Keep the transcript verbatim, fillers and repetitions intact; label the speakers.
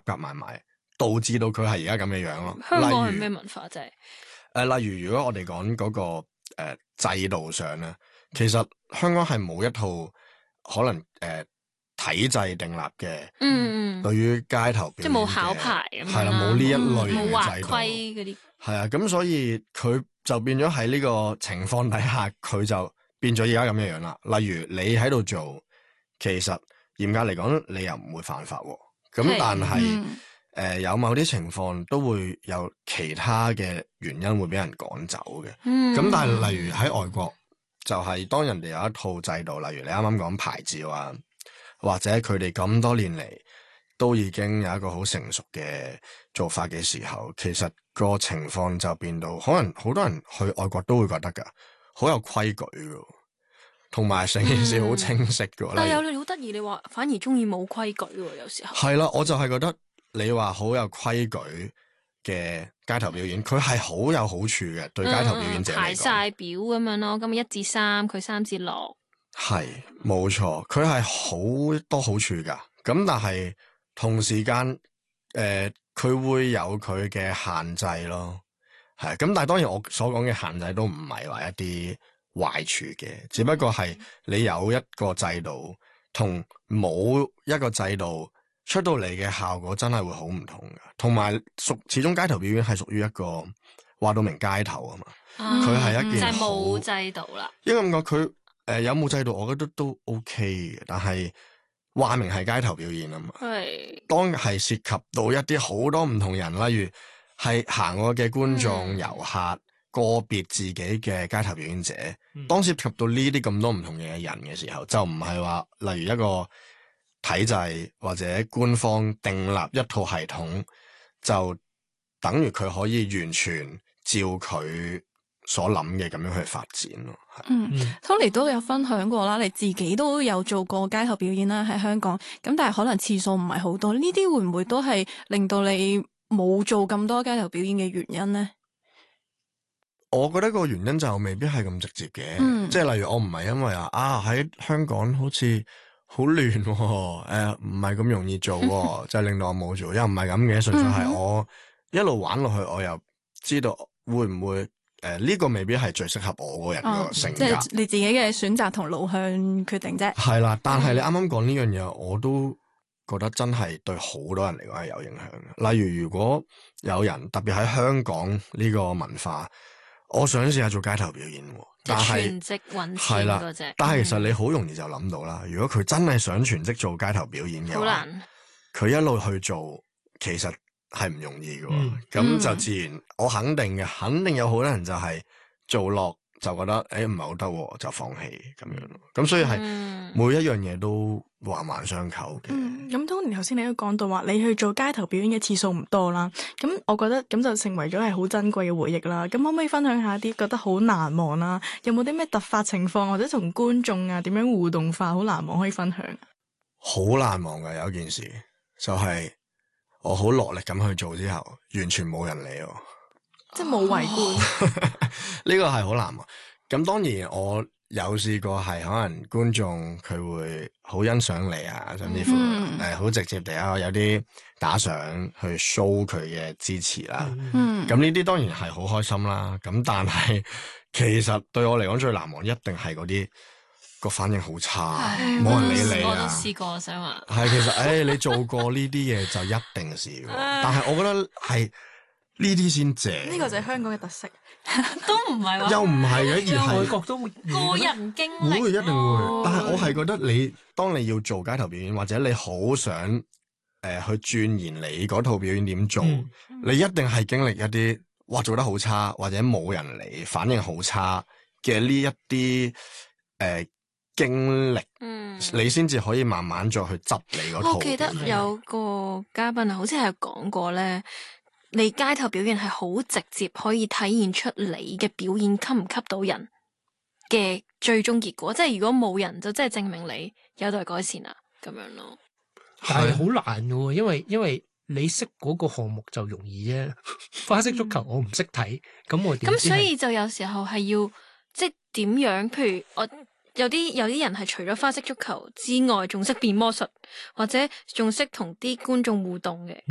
Speaker 1: 夾埋埋，導致到佢係而家咁嘅樣咯。
Speaker 2: 香港係咩文化啫？誒、
Speaker 1: 呃，例如如果我哋講嗰個誒、呃、制度上咧，其實香港係冇一套可能誒、呃、體制訂立嘅，嗯，對於街頭表演
Speaker 2: 即係冇考牌咁樣，
Speaker 1: 係啦，冇呢一類
Speaker 2: 冇劃
Speaker 1: 嘅制度，
Speaker 2: 規嗰啲，
Speaker 1: 係啊，咁所以佢就變咗喺呢個情況底下，佢就變咗而家咁嘅樣啦。例如你喺度做，其實嚴格嚟講，你又唔會犯法喎。咁但係誒、嗯呃、有某啲情況都會有其他嘅原因會俾人趕走嘅。咁、嗯、但係例如喺外國，就係、是、當人哋有一套制度，例如你啱啱講牌照啊，或者佢哋咁多年嚟都已經有一個好成熟嘅做法嘅時候，其實個情況就變到可能好多人去外國都會覺得㗎，好有規矩㗎。同埋成件事好清晰嘅、嗯，
Speaker 2: 但係有你好得意，你話反而中意冇規矩喎，有時候
Speaker 1: 係啦，我就係覺得你話好有規矩嘅街頭表演，佢係好有好處嘅，對街頭表演者嚟講、嗯、
Speaker 2: 排晒表咁樣咯，咁一至三，佢三至六，
Speaker 1: 係冇錯，佢係好多好處噶。咁但係同時間，誒、呃，佢會有佢嘅限制咯，係咁。但係當然我所講嘅限制都唔係話一啲壞處嘅，只不過係你有一個制度同冇一個制度出到嚟嘅效果真係會好唔同㗎。同埋屬始終街頭表演係屬於一個話到明街頭啊嘛，佢係、嗯、一件好
Speaker 2: 冇制度啦。
Speaker 1: 因為咁講，佢誒、呃、有冇制度，我覺得都 OK 嘅。但係話明係街頭表演啊嘛，係當係涉及到一啲好多唔同人，例如係行過嘅觀眾、遊、嗯、客。個別自己嘅街頭表演者，嗯、當涉及到呢啲咁多唔同嘅人嘅時候，就唔係話例如一個體制或者官方訂立一套系統，就等於佢可以完全照佢所諗嘅咁樣去發展咯。
Speaker 3: 嗯，嗯 Tony 都有分享過啦，你自己都有做過街頭表演啦，喺香港，咁但係可能次數唔係好多，呢啲會唔會都係令到你冇做咁多街頭表演嘅原因呢？
Speaker 1: 我覺得個原因就未必係咁直接嘅，
Speaker 3: 嗯、
Speaker 1: 即係例如我唔係因為啊啊喺香港好似好亂，誒唔係咁容易做、哦，就令到我冇做，又唔係咁嘅，純粹係我一路玩落去，我又知道會唔會誒呢、呃這個未必係最適合我個人個性格，
Speaker 3: 即係、哦就是、你自己嘅選擇同路向決定啫。係
Speaker 1: 啦，但係你啱啱講呢樣嘢，我都覺得真係對好多人嚟講係有影響嘅。例如如果有人特別喺香港呢個文化。我想試下做街頭表演，但係
Speaker 2: 全職搵錢嗰隻。
Speaker 1: 但係其實你好容易就諗到啦。嗯、如果佢真係想全職做街頭表演嘅話，好難。佢一路去做，其實係唔容易嘅。咁、嗯、就自然，我肯定嘅，肯定有好多人就係做落就覺得誒唔係好得，就放棄咁樣咯。咁所以係每一樣嘢都環環相扣嘅。
Speaker 3: 咁當年頭先你都講到話，你去做街頭表演嘅次數唔多啦。咁我覺得咁就成為咗係好珍貴嘅回憶啦。咁可唔可以分享下啲覺得好難忘啦？有冇啲咩突發情況或者同觀眾啊點樣互動化好難忘可以分享？
Speaker 1: 好難忘嘅有一件事，就係、是、我好落力咁去做之後，完全冇人理我，
Speaker 3: 即係冇圍觀。
Speaker 1: 呢個係好難忘。咁當然我有試過係可能觀眾佢會好欣賞你啊，甚至乎誒好直接地啊有啲打賞去 show 佢嘅支持啦。咁呢啲當然係好開心啦。咁但係其實對我嚟講最難忘一定係嗰啲個反應好差，冇人理你啊。
Speaker 2: 我都試過想話
Speaker 1: 係其實誒、哎、你做過呢啲嘢就一定試過，但係我覺得係呢啲先正。
Speaker 3: 呢個就係香港嘅特色。
Speaker 2: 都唔係話，
Speaker 1: 又唔係嘅，而係
Speaker 4: 外國都會
Speaker 2: 個人經歷，
Speaker 1: 會一定會。
Speaker 2: 哦、
Speaker 1: 但係我係覺得你，當你要做街頭表演，或者你好想誒、呃、去鑽研你嗰套表演點做，嗯、你一定係經歷一啲哇做得好差，或者冇人理，反應好差嘅呢一啲誒、呃、經歷，嗯、你先至可以慢慢再去執你嗰套。
Speaker 2: 我記得有個嘉賓啊，好似係講過咧。你街頭表演係好直接可以體現出你嘅表演吸唔吸到人嘅最終結果，即係如果冇人就即係證明你有待改善啦咁樣咯。
Speaker 4: 但係好難嘅，因為因為你識嗰個項目就容易啫。花式足球我唔識睇，咁、嗯、我點？咁
Speaker 2: 所以就有時候係要即係點樣？譬如我。有啲有啲人係除咗花式足球之外，仲識變魔術，或者仲識同啲觀眾互動嘅。咁、